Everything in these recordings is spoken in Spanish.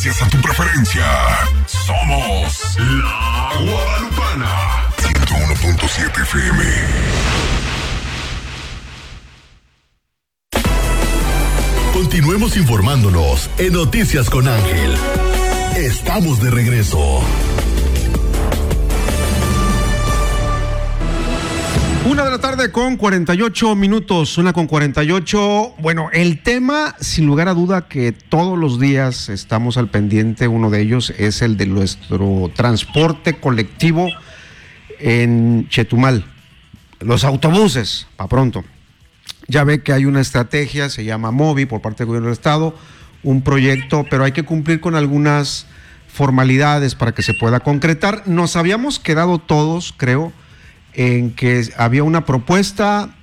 Gracias a tu preferencia, somos La Guadalupana 101.7 FM. Continuemos informándonos en Noticias con Ángel. Estamos de regreso. 1:48 p.m. 1:48. Bueno, el tema, sin lugar a duda, que todos los días estamos al pendiente, uno de ellos es el de nuestro transporte colectivo en Chetumal. Los autobuses, para pronto. Ya ve que hay una estrategia, se llama MOVI, por parte del gobierno del estado, un proyecto, pero hay que cumplir con algunas formalidades para que se pueda concretar. Nos habíamos quedado todos, creo, en que había una propuesta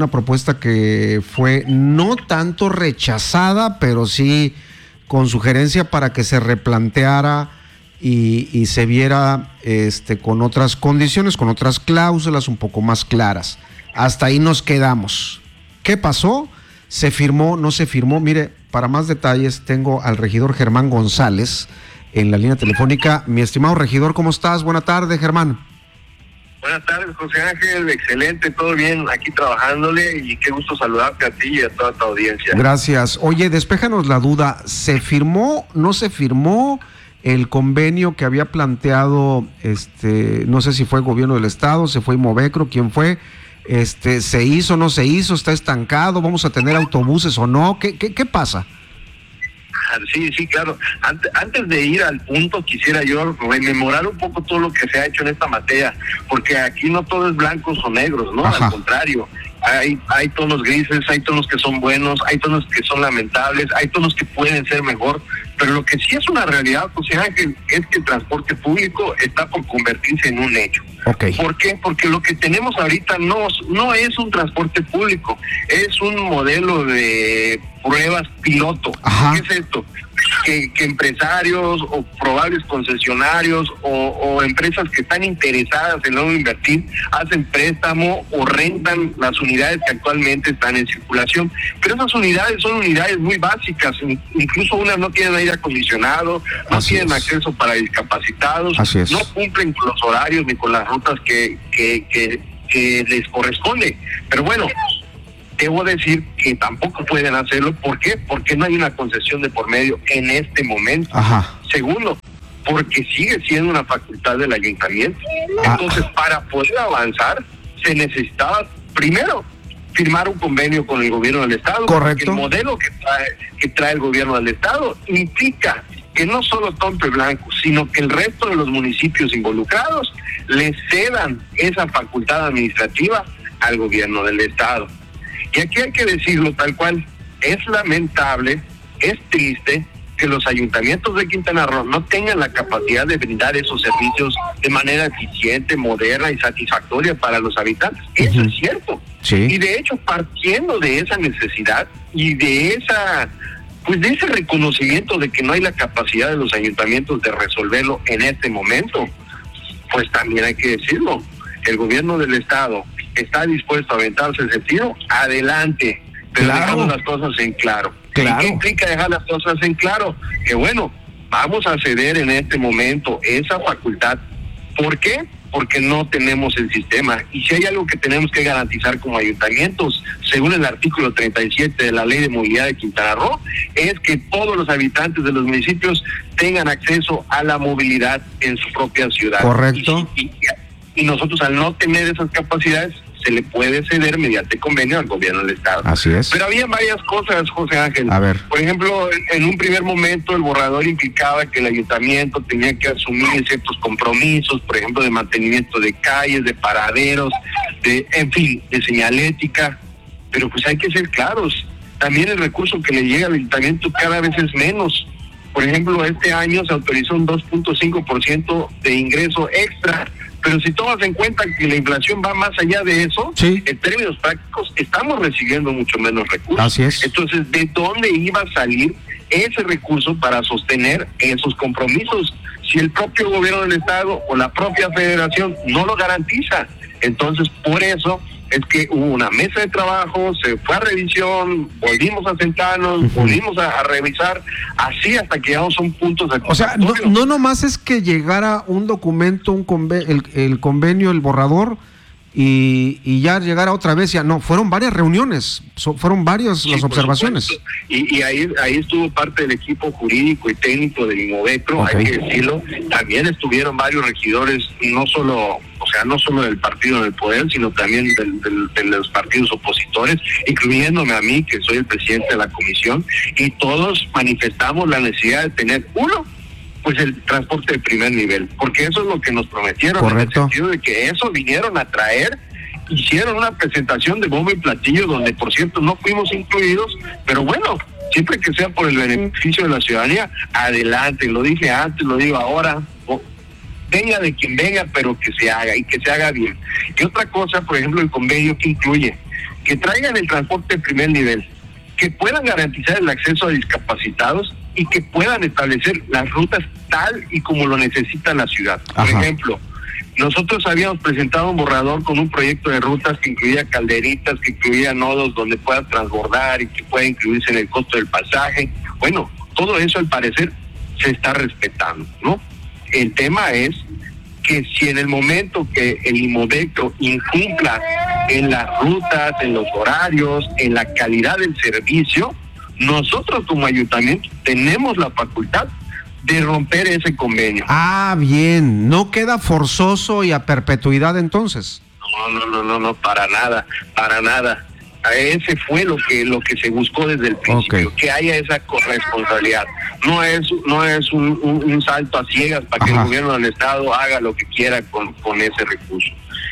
que fue no tanto rechazada, pero sí con sugerencia para que se replanteara y se viera con otras condiciones, con otras cláusulas un poco más claras. Hasta ahí nos quedamos. ¿Qué pasó? ¿Se firmó? ¿No se firmó? Mire, para más detalles tengo al regidor Germán González en la línea telefónica. Mi estimado regidor, ¿cómo estás? Buenas tardes, Germán. Buenas tardes, José Ángel, excelente, todo bien, aquí trabajándole y qué gusto saludarte a ti y a toda tu audiencia. Gracias. Oye, despéjanos la duda, ¿se firmó, no se firmó el convenio que había planteado, no sé si fue el gobierno del estado, se fue Movecro, quién fue, se hizo, no se hizo, está estancado, vamos a tener autobuses o no, ¿qué pasa? Sí, claro. Antes de ir al punto, quisiera yo rememorar un poco todo lo que se ha hecho en esta materia, porque aquí no todo es blancos o negros, ¿no? Ajá. Al contrario, hay tonos grises, hay tonos que son buenos, hay tonos que son lamentables, hay tonos que pueden ser mejor, pero lo que sí es una realidad, José Ángel, es que el transporte público está por convertirse en un hecho. Okay. ¿Por qué? Porque lo que tenemos ahorita no es un transporte público, es un modelo de pruebas piloto. Ajá. ¿Qué es esto? Que empresarios o probables concesionarios o empresas que están interesadas en no invertir hacen préstamo o rentan las unidades que actualmente están en circulación, pero esas unidades son unidades muy básicas, incluso unas no tienen aire acondicionado, no Así tienen es. acceso para discapacitados, Así es. no cumplen con los horarios ni con las rutas que les corresponde, pero bueno, debo decir que tampoco pueden hacerlo. ¿Por qué? Porque no hay una concesión de por medio en este momento. Ajá. Segundo, porque sigue siendo una facultad del ayuntamiento. Entonces, para poder avanzar, se necesitaba, primero, firmar un convenio con el gobierno del estado. Correcto. Porque el modelo que trae el gobierno del estado implica que no solo Tompe Blanco, sino que el resto de los municipios involucrados le cedan esa facultad administrativa al gobierno del estado. Y aquí hay que decirlo tal cual, es lamentable, es triste que los ayuntamientos de Quintana Roo no tengan la capacidad de brindar esos servicios de manera eficiente, moderna y satisfactoria para los habitantes. Eso es cierto. Sí. Y de hecho, partiendo de esa necesidad y de ese reconocimiento de que no hay la capacidad de los ayuntamientos de resolverlo en este momento, pues también hay que decirlo, el gobierno del estado está dispuesto a aventarse ese tiro, adelante, pero claro, dejamos las cosas en claro. Claro. ¿Qué implica dejar las cosas en claro? Que bueno, vamos a ceder en este momento esa facultad. ¿Por qué? Porque no tenemos el sistema. Y si hay algo que tenemos que garantizar como ayuntamientos, según el artículo 37 de la Ley de Movilidad de Quintana Roo, es que todos los habitantes de los municipios tengan acceso a la movilidad en su propia ciudad. Correcto. Y nosotros, al no tener esas capacidades, se le puede ceder mediante convenio al gobierno del estado. Así es. Pero había varias cosas, José Ángel. A ver. Por ejemplo, en un primer momento el borrador implicaba que el ayuntamiento tenía que asumir ciertos compromisos, por ejemplo, de mantenimiento de calles, de paraderos, de señalética. Pero pues hay que ser claros. También el recurso que le llega al ayuntamiento cada vez es menos. Por ejemplo, este año se autorizó un 2.5% de ingreso extra. Pero si tomas en cuenta que la inflación va más allá de eso, sí, en términos prácticos, estamos recibiendo mucho menos recursos. Así es. Entonces, ¿de dónde iba a salir ese recurso para sostener esos compromisos? Si el propio gobierno del estado o la propia federación no lo garantiza. Entonces, por eso es que hubo una mesa de trabajo, se fue a revisión, volvimos a sentarnos, volvimos a revisar, así hasta que llegamos a un punto de... O sea, no nomás es que llegara un documento, el convenio, el borrador, y ya llegara otra vez, ya no, fueron varias reuniones, fueron varias las observaciones. Y ahí estuvo parte del equipo jurídico y técnico del Inmovecro, hay que decirlo. También estuvieron varios regidores, no solo del partido en el poder, sino también de los partidos opositores, incluyéndome a mí, que soy el presidente de la comisión, y todos manifestamos la necesidad de tener pues el transporte de primer nivel, porque eso es lo que nos prometieron. Correcto. En el sentido de que eso vinieron a traer, hicieron una presentación de bombo y platillo, donde por cierto no fuimos incluidos, pero bueno, siempre que sea por el beneficio de la ciudadanía, adelante, lo dije antes, lo digo ahora, venga de quien venga, pero que se haga, y que se haga bien. Y otra cosa, por ejemplo, el convenio que incluye, que traigan el transporte de primer nivel, que puedan garantizar el acceso a discapacitados, y que puedan establecer las rutas tal y como lo necesita la ciudad. Por ejemplo, nosotros habíamos presentado un borrador con un proyecto de rutas que incluía calderitas, que incluía nodos donde puedas transbordar y que pueda incluirse en el costo del pasaje. Bueno, todo eso al parecer se está respetando, ¿no? El tema es que si en el momento que el Inmovecro incumpla en las rutas, en los horarios, en la calidad del servicio, nosotros como ayuntamiento tenemos la facultad de romper ese convenio. Ah, bien, no queda forzoso y a perpetuidad entonces. No, para nada. Ese fue lo que se buscó desde el principio, que haya esa corresponsabilidad. No es un salto a ciegas para que el gobierno del estado haga lo que quiera con ese recurso.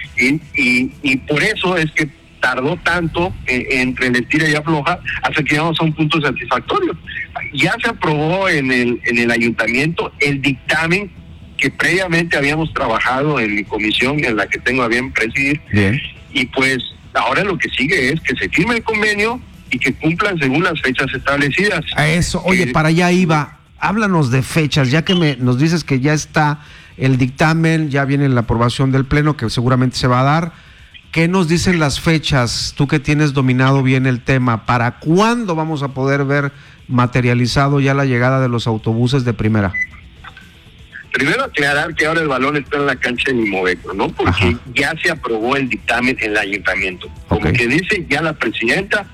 Y por eso es que tardó tanto entre el estira y afloja hasta que llegamos a un punto satisfactorio. Ya se aprobó en el ayuntamiento el dictamen que previamente habíamos trabajado en mi comisión, en la que tengo a bien presidir. Bien. Y pues ahora lo que sigue es que se firme el convenio y que cumplan según las fechas establecidas. A eso, oye, para allá iba. Háblanos de fechas, ya que nos dices que ya está el dictamen, ya viene la aprobación del pleno, que seguramente se va a dar. ¿Qué nos dicen las fechas? Tú que tienes dominado bien el tema, ¿para cuándo vamos a poder ver materializado ya la llegada de los autobuses de primera? Primero aclarar que ahora el balón está en la cancha del Inmovecro, ¿no? Porque ya se aprobó el dictamen en el ayuntamiento. Como que dice ya la presidenta,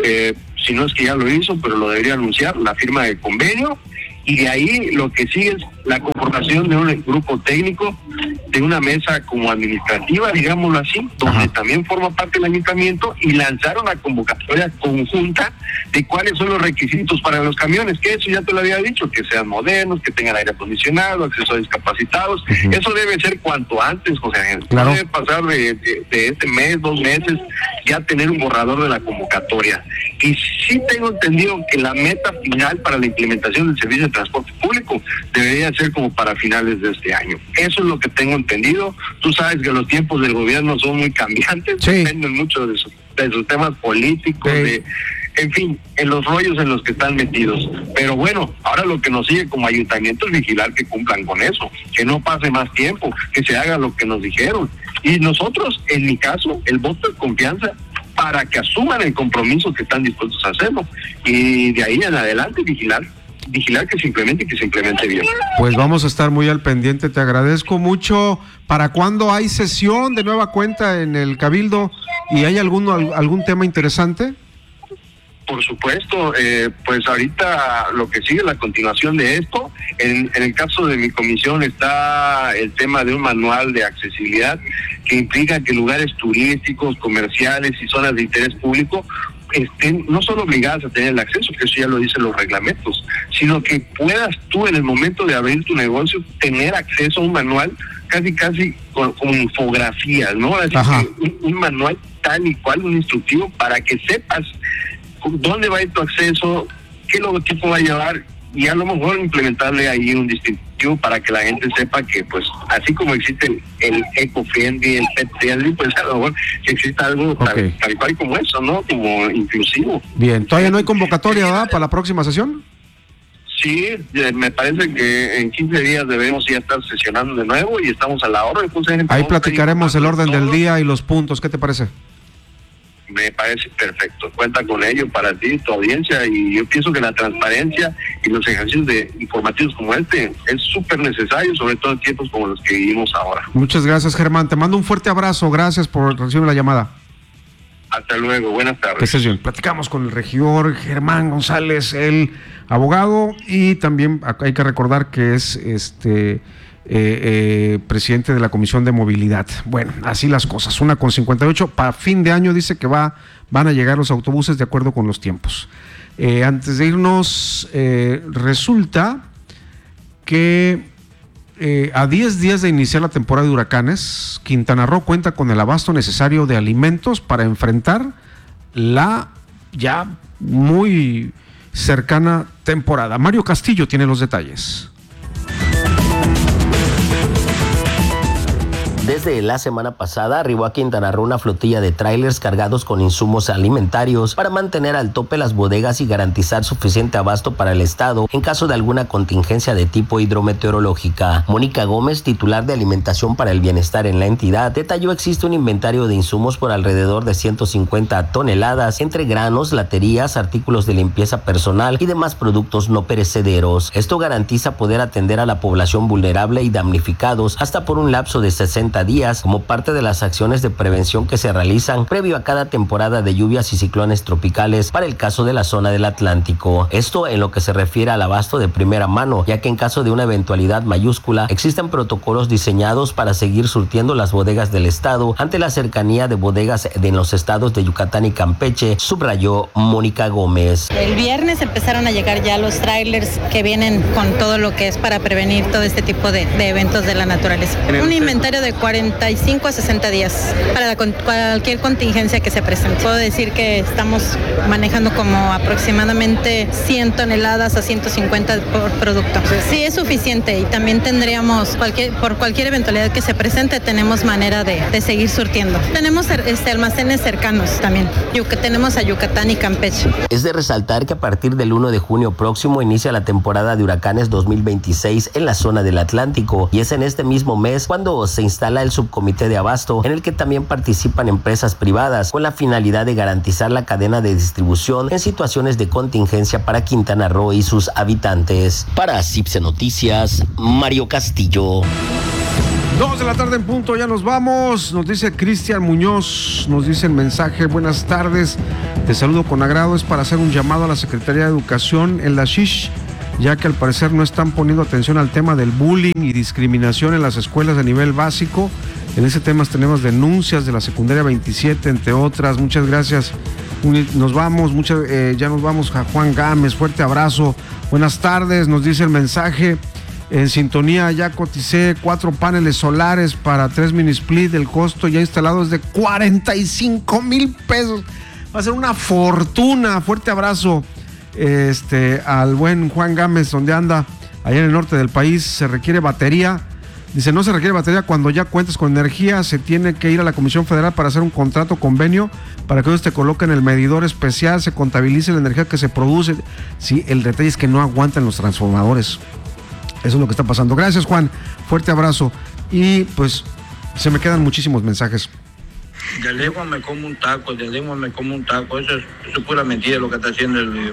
si no es que ya lo hizo, pero lo debería anunciar, la firma del convenio, y de ahí lo que sigue es la conformación de un grupo técnico, de una mesa como administrativa, digámoslo así, donde también forma parte del ayuntamiento, y lanzaron una convocatoria conjunta de cuáles son los requisitos para los camiones, que eso ya te lo había dicho, que sean modernos, que tengan aire acondicionado, acceso a discapacitados. Eso debe ser cuanto antes, José Ángel. Claro. No debe pasar de este mes, 2 meses, ya tener un borrador de la convocatoria. Y sí tengo entendido que la meta final para la implementación del servicio de transporte público debería ser como para finales de este año. Eso es lo que tengo entendido. Tú sabes que los tiempos del gobierno son muy cambiantes, dependen mucho de sus temas políticos, en fin, en los rollos en los que están metidos. Pero bueno, ahora lo que nos sigue como ayuntamiento es vigilar que cumplan con eso, que no pase más tiempo, que se haga lo que nos dijeron. Y nosotros, en mi caso, el voto de confianza para que asuman el compromiso que están dispuestos a hacerlo. Y de ahí en adelante vigilar que se implemente bien. Pues vamos a estar muy al pendiente, te agradezco mucho. ¿Para cuándo hay sesión de nueva cuenta en el Cabildo? ¿Y hay algún tema interesante? Por supuesto, pues ahorita lo que sigue es la continuación de esto. En el caso de mi comisión está el tema de un manual de accesibilidad que implica que lugares turísticos, comerciales y zonas de interés público estén no solo obligadas a tener el acceso, que eso ya lo dicen los reglamentos, sino que puedas tú en el momento de abrir tu negocio tener acceso a un manual casi con infografías, ¿no? Así que un manual tal y cual, un instructivo para que sepas dónde va a ir tu acceso, qué logotipo va a llevar, y a lo mejor implementarle ahí un distintivo para que la gente sepa que, pues, así como existe el eco-friendly, el pet-friendly, pues a lo mejor que exista algo tal cual como eso, ¿no? Como inclusivo. Bien, ¿todavía no hay convocatoria, verdad, para la próxima sesión? Sí, me parece que en 15 días debemos ya estar sesionando de nuevo y estamos a la orden. Ahí platicaremos el orden del día y los puntos, ¿qué te parece? me parece perfecto. Cuenta con ello para ti, tu audiencia, y yo pienso que la transparencia y los ejercicios informativos como este es súper necesario, sobre todo en tiempos como los que vivimos ahora. Muchas gracias, Germán. Te mando un fuerte abrazo. Gracias por recibir la llamada. Hasta luego. Buenas tardes. Que estés bien. Platicamos con el regidor Germán González, el abogado, y también hay que recordar que es presidente de la Comisión de Movilidad. Bueno, así las cosas. 1:58. Para fin de año dice que van a llegar los autobuses de acuerdo con los tiempos. Antes de irnos, resulta que a 10 días de iniciar la temporada de huracanes, Quintana Roo cuenta con el abasto necesario de alimentos para enfrentar la ya muy cercana temporada. Mario Castillo tiene los detalles. Desde la semana pasada arribó a Quintana Roo una flotilla de tráilers cargados con insumos alimentarios para mantener al tope las bodegas y garantizar suficiente abasto para el estado en caso de alguna contingencia de tipo hidrometeorológica. Mónica Gómez, titular de Alimentación para el Bienestar en la entidad, detalló existe un inventario de insumos por alrededor de 150 toneladas entre granos, laterías, artículos de limpieza personal y demás productos no perecederos. Esto garantiza poder atender a la población vulnerable y damnificados hasta por un lapso de 60 días como parte de las acciones de prevención que se realizan previo a cada temporada de lluvias y ciclones tropicales para el caso de la zona del Atlántico. Esto en lo que se refiere al abasto de primera mano, ya que en caso de una eventualidad mayúscula existen protocolos diseñados para seguir surtiendo las bodegas del estado ante la cercanía de bodegas en los estados de Yucatán y Campeche, subrayó Mónica Gómez. El viernes empezaron a llegar ya los trailers que vienen con todo lo que es para prevenir todo este tipo de eventos de la naturaleza. Un inventario de 45 a 60 días para cualquier contingencia que se presente. Puedo decir que estamos manejando como aproximadamente 100 toneladas a 150 por producto. Sí es suficiente y también tendríamos, por cualquier eventualidad que se presente, tenemos manera de seguir surtiendo. Tenemos almacenes cercanos también. Tenemos a Yucatán y Campeche. Es de resaltar que a partir del 1 de junio próximo inicia la temporada de huracanes 2026 en la zona del Atlántico, y es en este mismo mes cuando se instala el subcomité de abasto, en el que también participan empresas privadas con la finalidad de garantizar la cadena de distribución en situaciones de contingencia para Quintana Roo y sus habitantes. Para CIPSE Noticias, Mario Castillo. 2 de la tarde en punto, ya nos vamos. Nos dice Cristian Muñoz, nos dice el mensaje: buenas tardes, te saludo con agrado. Es para hacer un llamado a la Secretaría de Educación en la SHISH, ya que al parecer no están poniendo atención al tema del bullying y discriminación en las escuelas de nivel básico. En ese tema tenemos denuncias de la secundaria 27, entre otras. Muchas gracias. Nos vamos, ya nos vamos a Juan Gámez. Fuerte abrazo. Buenas tardes, nos dice el mensaje. En sintonía, ya coticé 4 paneles solares para 3 mini split. El costo ya instalado es de 45,000 pesos. Va a ser una fortuna. Fuerte abrazo al buen Juan Gámez, donde anda allá en el norte del país. Se requiere batería. Dice, no se requiere batería cuando ya cuentes con energía. Se tiene que ir a la Comisión Federal para hacer un contrato, convenio, para que ellos te coloquen el medidor especial, se contabilice la energía que se produce. Sí, el detalle es que no aguantan los transformadores. Eso es lo que está pasando. Gracias, Juan. Fuerte abrazo. Y pues se me quedan muchísimos mensajes. De lengua me como un taco, Eso es pura mentira lo que está haciendo de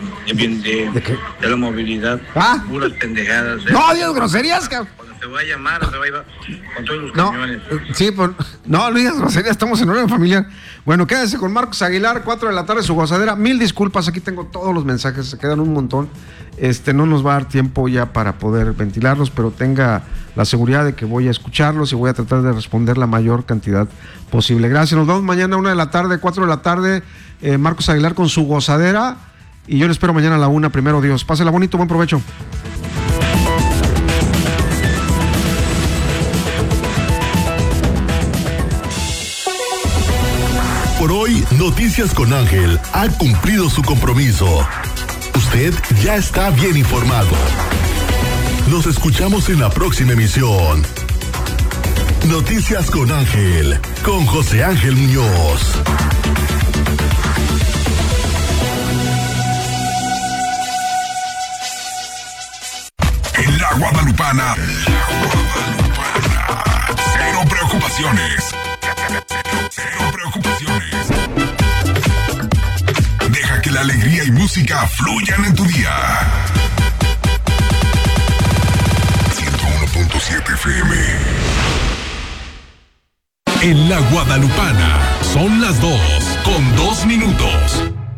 la movilidad. Puras pendejadas. No, Dios, groserías, cabrón. Cuando se va a llamar, se va a ir con todos los camiones. Sí, no, Luis, groserías, estamos en horario familiar. Bueno, quédese con Marcos Aguilar, 4 de la tarde, su gozadera. 1000 disculpas, aquí tengo todos los mensajes, se quedan un montón. No nos va a dar tiempo ya para poder ventilarlos, pero tenga la seguridad de que voy a escucharlos y voy a tratar de responder la mayor cantidad posible. Gracias, nos vemos mañana 1 de la tarde, 4 de la tarde, Marcos Aguilar con su gozadera, y yo le espero mañana a la 1, primero Dios. Pásela bonito, buen provecho. Por hoy, Noticias con Ángel ha cumplido su compromiso. Usted ya está bien informado. Nos escuchamos en la próxima emisión. Noticias con Ángel, con José Ángel Muñoz. En la Guadalupana, cero preocupaciones. Cero preocupaciones. alegría y música fluyan en tu día. 101.7 FM. En la Guadalupana son las 2:02.